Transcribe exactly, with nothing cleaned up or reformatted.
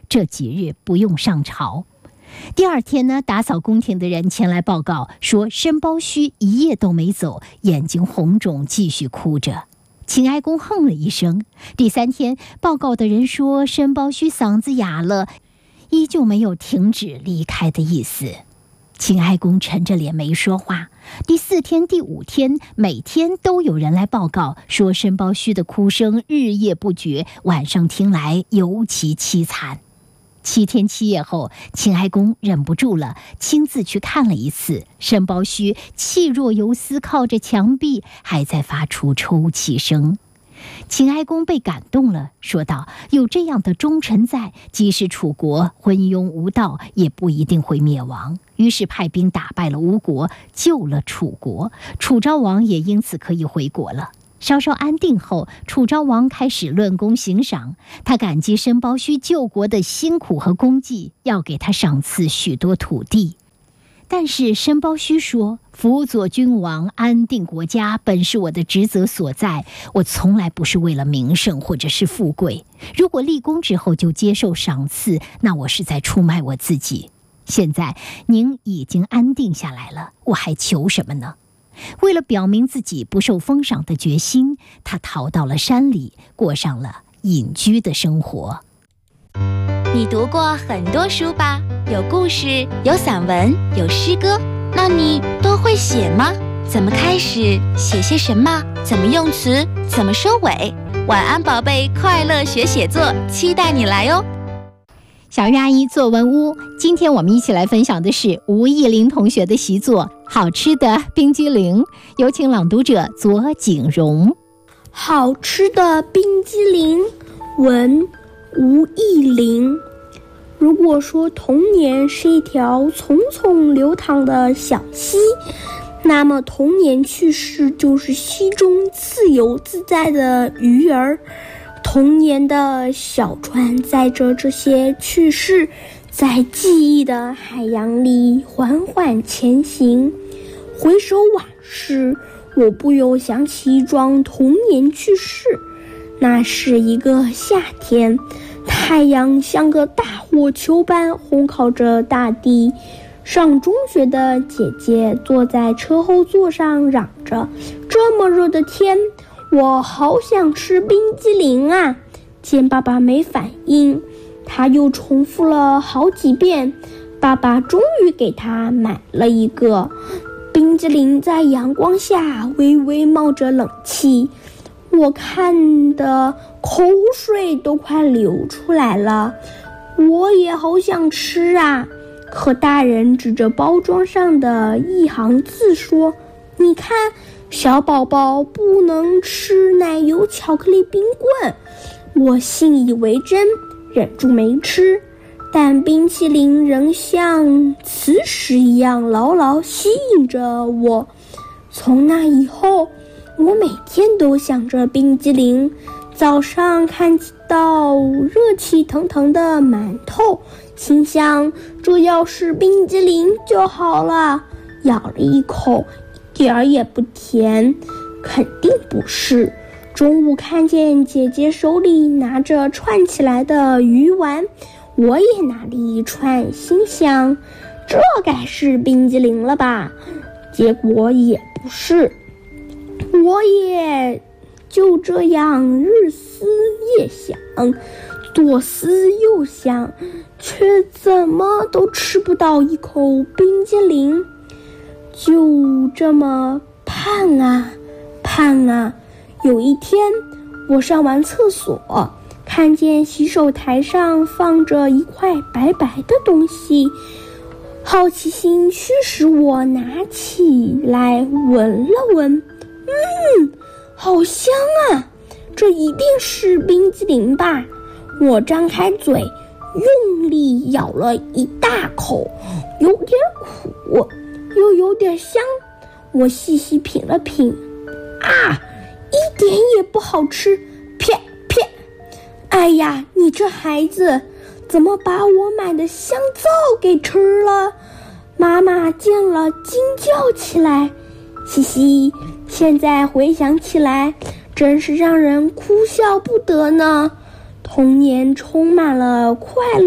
这几日不用上朝。第二天呢，打扫宫廷的人前来报告说，申包胥一夜都没走，眼睛红肿，继续哭着。秦哀公哼了一声。第三天，报告的人说，申包胥嗓子哑了，依旧没有停止离开的意思。秦哀公沉着脸没说话。第四天、第五天，每天都有人来报告说，申包胥的哭声日夜不绝，晚上听来尤其凄惨。七天七夜后，秦哀公忍不住了，亲自去看了一次。申包胥气若游丝，靠着墙壁，还在发出抽泣声。秦哀公被感动了，说道：“有这样的忠臣在，即使楚国昏庸无道，也不一定会灭亡。”于是派兵打败了吴国，救了楚国，楚昭王也因此可以回国了。稍稍安定后，楚昭王开始论功行赏，他感激申包胥救国的辛苦和功绩，要给他赏赐许多土地。但是申包胥说，辅佐君王，安定国家，本是我的职责所在，我从来不是为了名声或者是富贵，如果立功之后就接受赏赐，那我是在出卖我自己。现在您已经安定下来了，我还求什么呢？为了表明自己不受封赏的决心，他逃到了山里，过上了隐居的生活。 你读过很多书吧？有故事，有散文，有诗歌，那你都会写吗？怎么开始？写些什么？怎么用词？怎么收尾？晚安宝贝，快乐学写作，期待你来哦。 小鱼阿姨作文屋，今天我们一起来分享的是吴艺林同学的习作《好吃的冰激凌》，有请朗读者左景荣。 好吃的冰激凌，文吴艺林。如果说童年是一条匆匆流淌的小溪，那么童年趣事就是溪中自由自在的鱼儿。童年的小船载着这些趣事，在记忆的海洋里缓缓前行。回首往事，我不由想起一桩童年趣事。那是一个夏天，太阳像个大火球般烘烤着大地。上中学的姐姐坐在车后座上嚷着，这么热的天，我好想吃冰激凌啊！见爸爸没反应，他又重复了好几遍。爸爸终于给他买了一个。冰激凌在阳光下微微冒着冷气，我看的口水都快流出来了。我也好想吃啊！可大人指着包装上的一行字说，你看，小宝宝不能吃奶油巧克力冰棍。我信以为真，忍住没吃，但冰淇淋仍像磁石一样牢牢吸引着我。从那以后，我每天都想着冰激凌。早上看到热气腾腾的馒头，心想这要是冰激凌就好了。咬了一口，一点儿也不甜，肯定不是。中午看见姐姐手里拿着串起来的鱼丸，我也拿了一串，心想这该是冰激凌了吧？结果也不是。我也就这样日思夜想，左思右想，却怎么都吃不到一口冰激凌。就这么盼啊盼啊，有一天我上完厕所，看见洗手台上放着一块白白的东西，好奇心驱使我拿起来闻了闻，嗯，好香啊，这一定是冰激凌吧。我张开嘴，用力咬了一大口，有点苦，又有点香。我细细品了品，啊，一点也不好吃，啪啪！哎呀，你这孩子，怎么把我买的香皂给吃了？妈妈见了惊叫起来。嘻嘻，现在回想起来，真是让人哭笑不得呢。童年充满了快乐。